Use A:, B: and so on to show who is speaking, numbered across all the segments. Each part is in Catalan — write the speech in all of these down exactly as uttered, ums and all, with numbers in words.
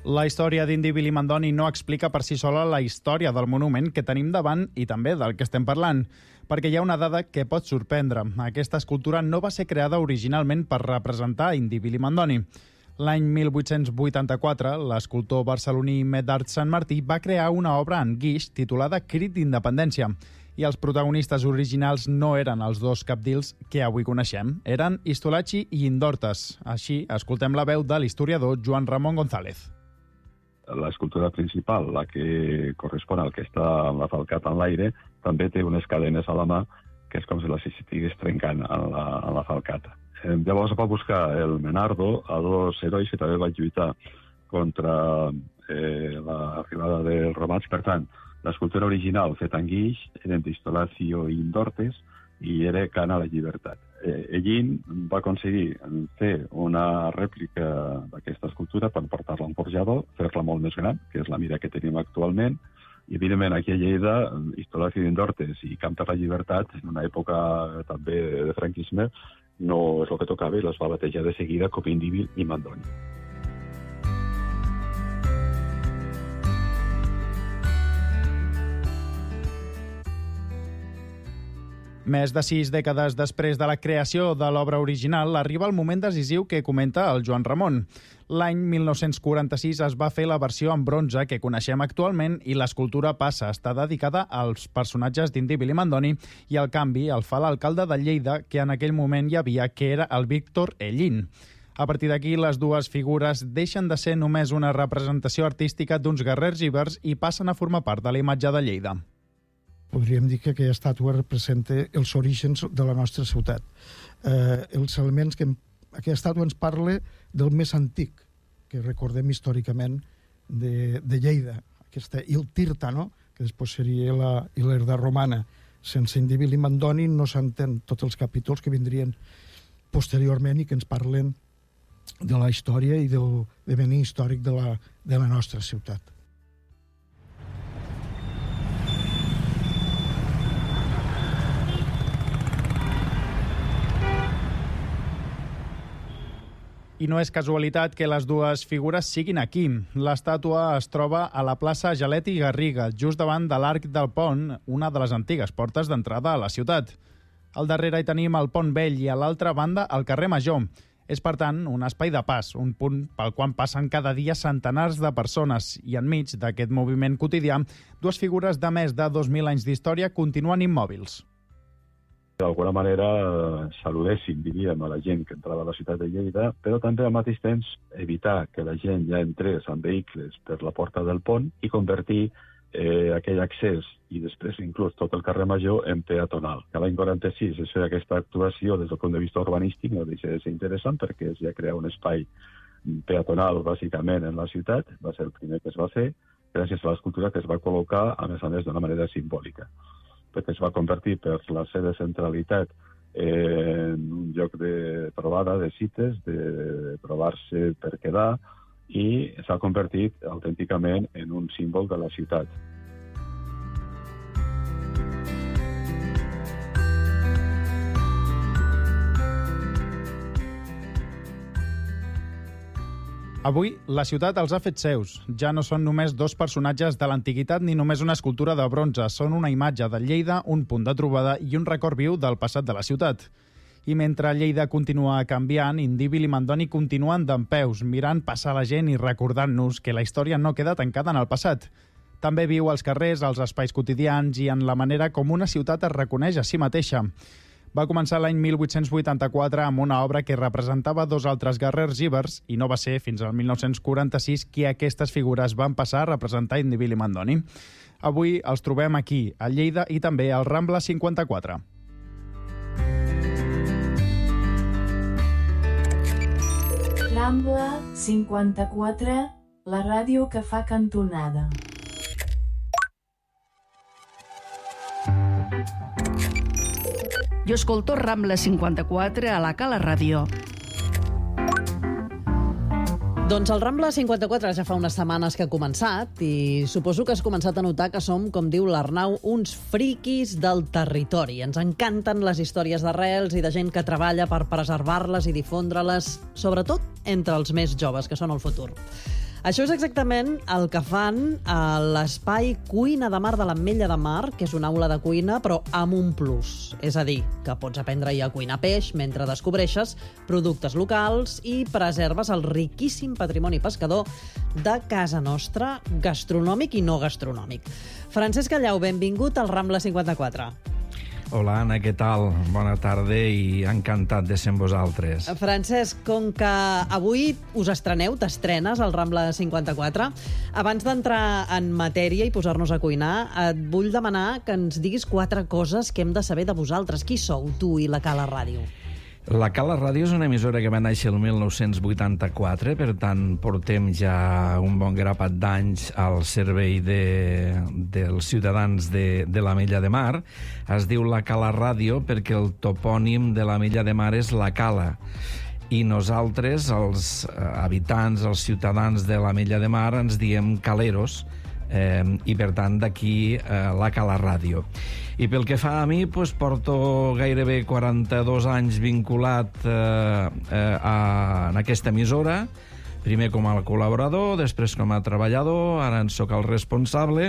A: La història d'Indi Bilimandoni no explica per si sola la història del monument que tenim davant i també del que estem parlant, perquè hi ha una dada que pot sorprendre. Aquesta escultura no va ser creada originalment per representar Indi Bilimandoni. L'any mil vuit-cents vuitanta-quatre, l'escultor barceloní Medard Sanmartí va crear una obra en guix titulada Crit d'Independència, i els protagonistes originals no eren els dos cabdils que avui coneixem, eren Istolacci i Indortes. Així, escoltem la veu de l'historiador Joan Ramon González.
B: L'escultura principal, la que correspon al que està enfalcat en l'aire, també té unes cadenes a la mà, que és com si les estigués trencant en la, en la falcata. Eh, llavors va buscar el Menardo a dos herois que també van lluitar contra eh, l'arribada dels romans. Per tant, l'escultura original feta en guix eren d'Istolacci i Indortes i era Cant a la llibertat. Eh, Ellín va aconseguir fer una rèplica d'aquesta escultura per portar-la a un forjador, fer-la molt més gran, que és la mida que tenim actualment, i evidentment aquí a Lleida, Istolacci i Indortes i Cant per la llibertat, en una època també de franquisme, no és el que tocava i les va batejar de seguida com Indi Bilimandoni.
A: Més de sis dècades després de la creació de l'obra original, arriba el moment decisiu que comenta el Joan Ramon. L'any mil nou-cents quaranta-sis es va fer la versió en bronze que coneixem actualment i l'escultura passa a estar dedicada als personatges d'Indi Bilimandoni i el canvi el fa l'alcalde de Lleida, que en aquell moment hi havia, que era el Víctor Ellín. A partir d'aquí, les dues figures deixen de ser només una representació artística d'uns guerrers ibers i passen a formar part de la imatge de Lleida.
C: Podríem dir que aquella estàtua representa els orígens de la nostra ciutat. Eh, els elements que... Aquella estàtua ens parla del més antic, que recordem històricament de, de Lleida. Aquesta Il Tirta, no?, que després seria la Ilerda romana. Sense Indi Bilimandoni no s'entén tots els capítols que vindrien posteriorment i que ens parlen de la història i del devenir històric de la, de la nostra ciutat.
A: I no és casualitat que les dues figures siguin aquí. L'estàtua es troba a la plaça Geleti i Garriga, just davant de l'Arc del Pont, una de les antigues portes d'entrada a la ciutat. Al darrere hi tenim el Pont Vell i a l'altra banda el carrer Major. És, per tant, un espai de pas, un punt pel qual passen cada dia centenars de persones i enmig d'aquest moviment quotidià, dues figures de més de dos mil anys d'història continuen immòbils.
B: D'alguna manera saludéssim, diríem, a la gent que entrava a la ciutat de Lleida, però també al mateix temps evitar que la gent ja entrés amb vehicles per la porta del pont i convertir eh, aquell accés i després inclús tot el carrer Major en peatonal. Que l'any quaranta-sis es feia aquesta actuació des del punt de vista urbanístic, no deixa de ser interessant perquè es ja crea un espai peatonal bàsicament en la ciutat, va ser el primer que es va fer, gràcies a l'escultura que es va col·locar, a més a més, d'una manera simbòlica, perquè es va convertir per la seva centralitat en un lloc de trobada, de cites, de trobar-se per quedar, i s'ha convertit autènticament en un símbol de la ciutat.
A: Avui, la ciutat els ha fet seus. Ja no són només dos personatges de l'antiguitat ni només una escultura de bronze. Són una imatge de Lleida, un punt de trobada i un record viu del passat de la ciutat. I mentre Lleida continua canviant, Indi Bilimandoni continuen dempeus, mirant passar la gent i recordant-nos que la història no queda tancada en el passat. També viu als carrers, als espais quotidians i en la manera com una ciutat es reconeix a si mateixa. Va començar l'any mil vuit-cents vuitanta-quatre amb una obra que representava dos altres guerrers ibers i no va ser fins al mil nou-cents quaranta-sis que aquestes figures van passar a representar Indi Bilimandoni. Avui els trobem aquí, a Lleida i també al Rambla cinquanta-quatre.
D: Rambla cinquanta-quatre, la ràdio que fa cantonada.
E: Jo escolto Rambla cinquanta-quatre a la Cala Ràdio.
F: Doncs el Rambla cinquanta-quatre ja fa unes setmanes que ha començat i suposo que has començat a notar que som, com diu l'Arnau, uns friquis del territori. Ens encanten les històries d'arrels i de gent que treballa per preservar-les i difondre-les, sobretot entre els més joves, que són el futur. Això és exactament el que fan a l'espai Cuina de Mar de l'Ametlla de Mar, que és una aula de cuina, però amb un plus. És a dir, que pots aprendre-hi a cuinar peix mentre descobreixes productes locals i preserves el riquíssim patrimoni pescador de casa nostra, gastronòmic i no gastronòmic. Francesc Callau, benvingut al Rambla cinquanta-quatre.
G: Hola, Anna, què tal? Bona tarda i encantat de ser amb vosaltres.
F: Francesc, com que avui us estreneu, t'estrenes al Rambla cinquanta-quatre, abans d'entrar en matèria i posar-nos a cuinar, et vull demanar que ens diguis quatre coses que hem de saber de vosaltres. Qui sou, tu i la Cala Ràdio?
G: La Cala Ràdio és una emissora que va néixer el mil nou-cents vuitanta-quatre, per tant, portem ja un bon grapat d'anys al servei de, dels ciutadans de, de l'Ametlla de Mar. Es diu la Cala Ràdio perquè el topònim de l'Ametlla de Mar és la Cala. I nosaltres, els habitants, els ciutadans de l'Ametlla de Mar, ens diem caleros, eh, i per tant d'aquí eh, la Cala Ràdio. I pel que fa a mi, doncs, porto gairebé quaranta-dos anys vinculat eh, eh, a, en aquesta emissora, primer com a col·laborador, després com a treballador, ara en soc el responsable,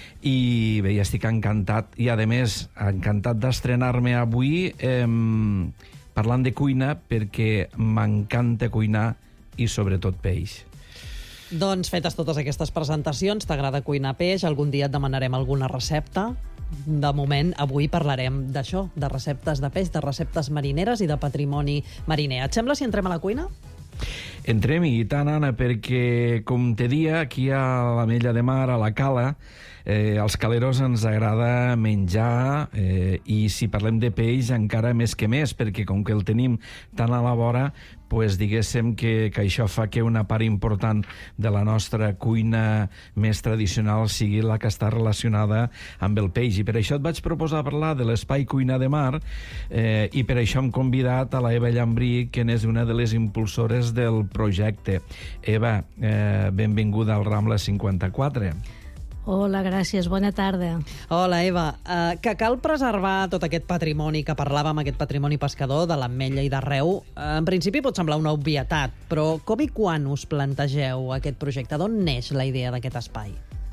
G: i bé, ja estic encantat, i a més, encantat d'estrenar-me avui eh, parlant de cuina, perquè m'encanta cuinar i sobretot peix.
F: Doncs fetes totes aquestes presentacions, t'agrada cuinar peix, algun dia et demanarem alguna recepta. De moment, avui parlarem d'això, de receptes de peix, de receptes marineres i de patrimoni mariner. Et sembla si entrem a la cuina?
G: Entrem-hi, i tant, Anna, perquè, com te dia, aquí a l'Ametlla de Mar, a la Cala, eh, als caleros ens agrada menjar, eh, i si parlem de peix encara més que més, perquè com que el tenim tan a la vora, pues, diguéssim que, que això fa que una part important de la nostra cuina més tradicional sigui la que està relacionada amb el peix. I per això et vaig proposar parlar de l'espai Cuina de Mar, eh, i per això hem convidat a la Eva Llambrí, que és una de les impulsores del projecte. Eva, eh, benvinguda al Rambla cinquanta-quatre.
H: Hola, gràcies. Bona tarda.
F: Hola, Eva. Uh, que cal preservar tot aquest patrimoni que parlàvem, aquest patrimoni pescador de l'Ametlla i d'arreu. Uh, en principi pot semblar una obvietat, però com i quan us plantegeu aquest projecte? D'on neix la idea d'aquest espai?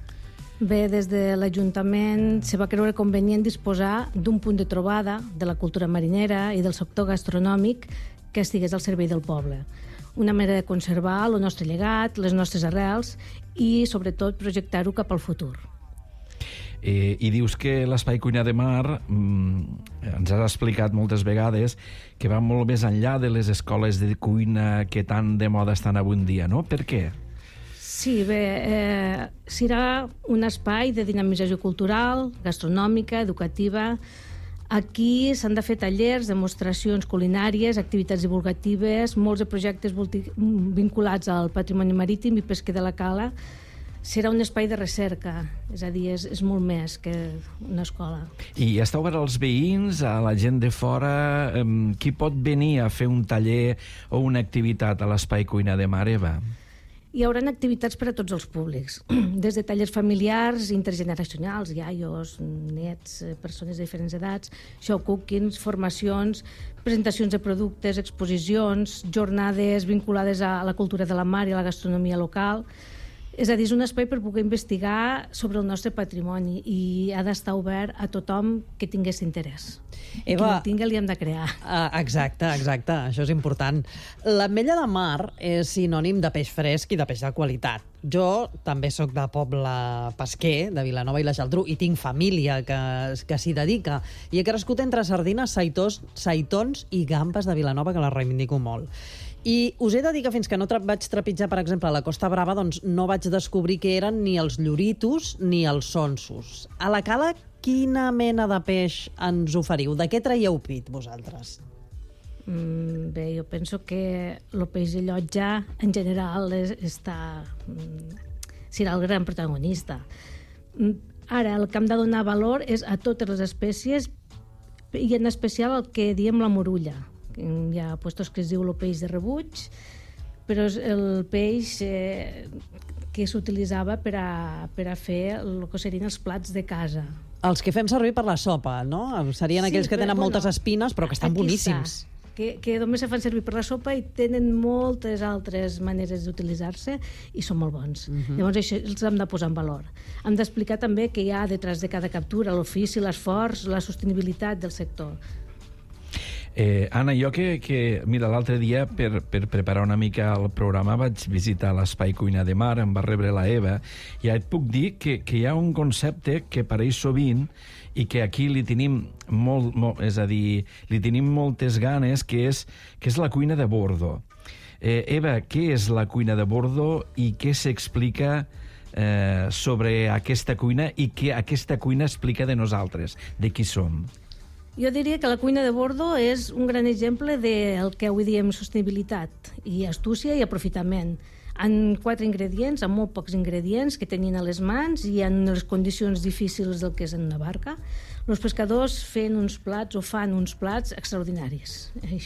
H: Bé, des de l'Ajuntament se va creure convenient disposar d'un punt de trobada de la cultura marinera i del sector gastronòmic que estigués al servei del poble. Una manera de conservar el nostre llegat, les nostres arrels i, sobretot, projectar-ho cap al futur.
G: Eh, I dius que l'Espai Cuina de Mar, mm, ens has explicat moltes vegades, que va molt més enllà de les escoles de cuina que tan de moda estan avui en dia, no? Per què?
H: Sí, bé, eh, serà un espai de dinamització cultural, gastronòmica, educativa. Aquí s'han de fer tallers, demostracions culinàries, activitats divulgatives, molts de projectes vinculats al patrimoni marítim i pesquer de la Cala. Serà un espai de recerca, és a dir, és, és molt més que una escola.
G: I està obert als veïns, a la gent de fora? Eh, qui pot venir a fer un taller o una activitat a l'Espai Cuina de Mar, Eva?
H: Hi haurà activitats per a tots els públics, des de tallers familiars, intergeneracionals, iaios, nets, persones de diferents edats, show cookings, formacions, presentacions de productes, exposicions, jornades vinculades a la cultura de la mar i a la gastronomia local. És a dir, és un espai per poder investigar sobre el nostre patrimoni i ha d'estar obert a tothom que tingués interès. Eva, qui no el tingui li hem de crear.
F: Uh, exacte, exacte, això és important. L'Ametlla de Mar és sinònim de peix fresc i de peix de qualitat. Jo també sóc de poble pesquer, de Vilanova i la Geltrú, i tinc família que, que s'hi dedica. I he crescut entre sardines, saitós, saitons i gambes de Vilanova, que les reivindico molt. I us he de dir que fins que no vaig trepitjar, per exemple, a la Costa Brava, doncs no vaig descobrir què eren ni els lloritos ni els sonsos. A la Cala, quina mena de peix ens oferiu? De què traieu pit, vosaltres?
H: Mm, bé, jo penso que el peix de llotja, en general, és, està, serà el gran protagonista. Ara, el que hem de donar valor és a totes les espècies i en especial el que diem la morulla. Hi ha puestos que es diu el peix de rebuig, però és el peix eh, que s'utilitzava per a, per a fer el que serien els plats de casa.
F: Els que fem servir per la sopa, no? Serien sí, aquells que tenen però, moltes bueno, espines, però que estan boníssims.
H: Està. que, que només se fan servir per la sopa i tenen moltes altres maneres d'utilitzar-se i són molt bons. Uh-huh. Llavors això els hem de posar en valor. Hem d'explicar també què hi ha detrás de cada captura, l'ofici, l'esforç, la sostenibilitat del sector.
G: Eh, Anna, jo que, que mira, l'altre dia per, per preparar una mica el programa vaig visitar l'Espai Cuina de Mar, em va rebre la Eva, i ja et puc dir que, que hi ha un concepte que apareix sovint i que aquí li tenim molt, molt, és a dir, li tenim moltes ganes, que és, que és la cuina de bordo. Eh, Eva, què és la cuina de bordo i què s'explica eh, sobre aquesta cuina i què aquesta cuina explica de nosaltres, de qui som?
H: Jo diria que la cuina de bordo és un gran exemple del que avui diem sostenibilitat i astúcia i aprofitament. En quatre ingredients, amb molt pocs ingredients que tenien a les mans i en les condicions difícils del que és en una barca, els pescadors fent uns plats o fan uns plats extraordinaris.